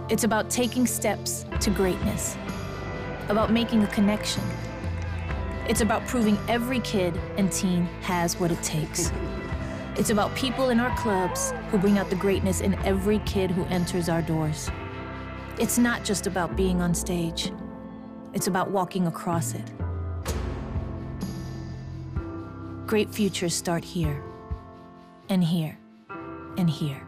It's about taking steps to greatness, about making a connection. It's about proving every kid and teen has what it takes. It's about people in our clubs who bring out the greatness in every kid who enters our doors. It's not just about being on stage. It's about walking across it. Great futures start here, and here, and here.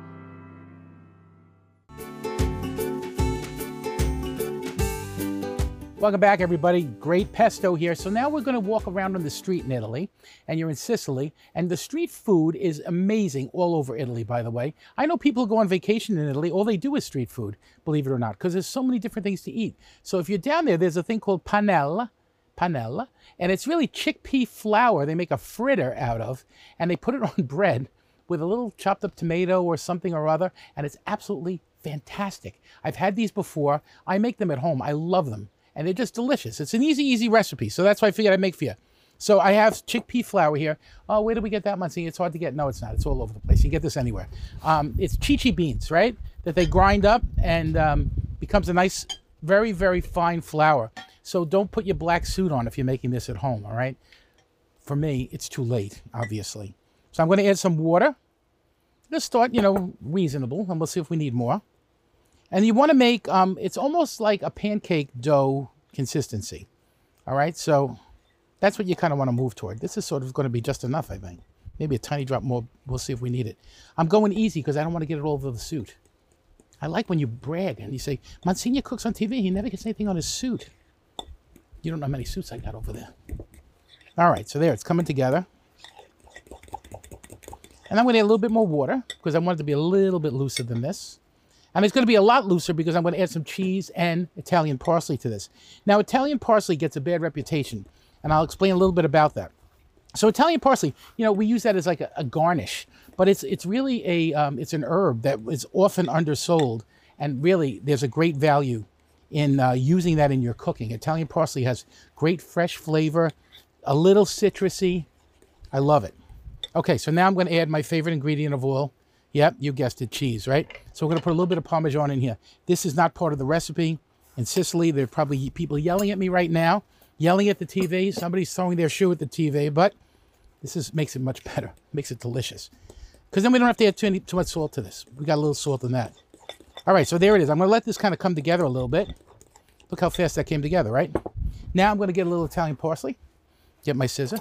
Welcome back, everybody. Great pesto here. So now we're going to walk around on the street in Italy, and you're in Sicily, and the street food is amazing all over Italy, by the way. I know people who go on vacation in Italy, all they do is street food, believe it or not, because there's so many different things to eat. So if you're down there, there's a thing called panella, and it's really chickpea flour they make a fritter out of, and they put it on bread with a little chopped up tomato or something or other, and it's absolutely fantastic. I've had these before. I make them at home. I love them. And they're just delicious. It's an easy recipe. So that's why I figured I'd make for you. So I have chickpea flour here. Oh, where did we get that, Muncie? It's hard to get. No, it's not. It's all over the place. You can get this anywhere. It's chichi beans, right? That they grind up and becomes a nice, very fine flour. So don't put your black suit on if you're making this at home, all right? For me, it's too late, obviously. So I'm going to add some water. Just start, reasonable, and we'll see if we need more. And you want to make, it's almost like a pancake dough consistency. All right, so that's what you kind of want to move toward. This is sort of going to be just enough, I think. Maybe a tiny drop more. We'll see if we need it. I'm going easy because I don't want to get it all over the suit. I like when you brag and you say, Monsignor cooks on TV. He never gets anything on his suit. You don't know how many suits I got over there. All right, so there, it's coming together. And I'm going to add a little bit more water because I want it to be a little bit looser than this. And it's going to be a lot looser because I'm going to add some cheese and Italian parsley to this. Now, Italian parsley gets a bad reputation, and I'll explain a little bit about that. So Italian parsley, we use that as like a garnish, but it's really it's an herb that is often undersold, and really there's a great value in using that in your cooking. Italian parsley has great fresh flavor, a little citrusy. I love it. Okay, so now I'm going to add my favorite ingredient of all. Yep, you guessed it, cheese, right? So we're going to put a little bit of Parmesan in here. This is not part of the recipe. In Sicily, there are probably people yelling at me right now, yelling at the TV. Somebody's throwing their shoe at the TV, but this makes it much better. Makes it delicious. Because then we don't have to add too much salt to this. We got a little salt in that. All right, so there it is. I'm going to let this kind of come together a little bit. Look how fast that came together, right? Now I'm going to get a little Italian parsley. Get my scissor.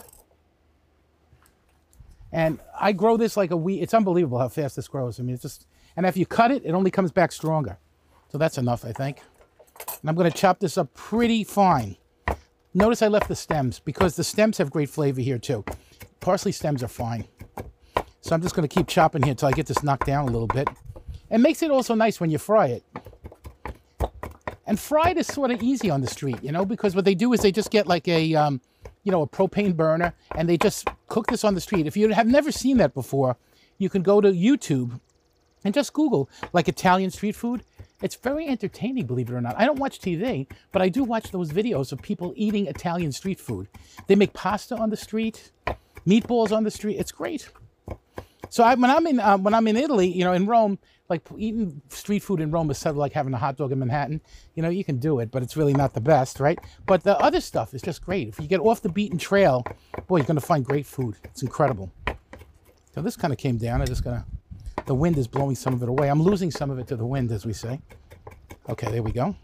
And I grow this like a weed. It's unbelievable how fast this grows. I mean, it's just, and if you cut it, it only comes back stronger. So that's enough, I think. And I'm going to chop this up pretty fine. Notice I left the stems because the stems have great flavor here too. Parsley stems are fine. So I'm just going to keep chopping here until I get this knocked down a little bit. It makes it also nice when you fry it. And fried is sort of easy on the street, because what they do is they just get like a propane burner, and they just cook this on the street. If you have never seen that before, you can go to YouTube and just Google like Italian street food. It's very entertaining, believe it or not. I don't watch TV, but I do watch those videos of people eating Italian street food. They make pasta on the street, meatballs on the street. It's great. So when I'm in Italy, in Rome, like eating street food in Rome is sort of like having a hot dog in Manhattan. You can do it, but it's really not the best, right? But the other stuff is just great. If you get off the beaten trail, boy, you're going to find great food. It's incredible. So this kind of came down. The wind is blowing some of it away. I'm losing some of it to the wind, as we say. Okay, there we go.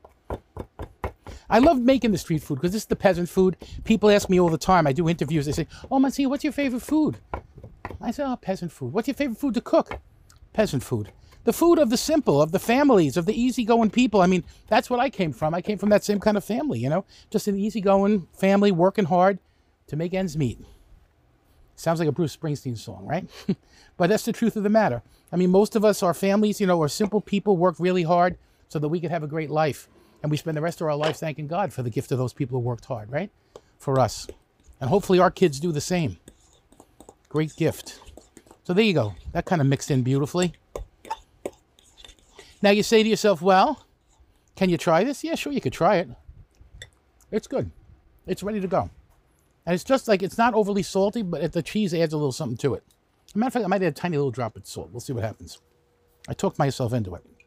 I love making the street food because this is the peasant food. People ask me all the time. I do interviews. They say, oh, Monsignor, what's your favorite food? I say, oh, peasant food. What's your favorite food to cook? Peasant food. The food of the simple, of the families, of the easygoing people. I mean, that's what I came from. I came from that same kind of family, just an easygoing family working hard to make ends meet. Sounds like a Bruce Springsteen song, right? But that's the truth of the matter. I mean, most of us, our families, are simple people, work really hard so that we could have a great life. And we spend the rest of our lives thanking God for the gift of those people who worked hard, right? For us. And hopefully our kids do the same. Great gift. So there you go. That kind of mixed in beautifully. Now you say to yourself, well, can you try this? Yeah, sure, you could try it. It's good. It's ready to go. And it's just like, it's not overly salty, but the cheese adds a little something to it. As a matter of fact, I might add a tiny little drop of salt. We'll see what happens. I talked myself into it.